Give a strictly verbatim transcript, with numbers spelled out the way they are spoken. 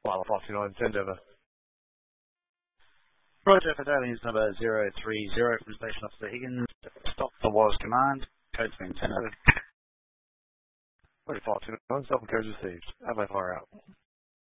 File five two nine, send over. Roger, for aliens number zero three zero from Station Officer Higgins. Stop the wireless command. Code's been sent over. Roger, five two nine, stop and code received. Have a fire out.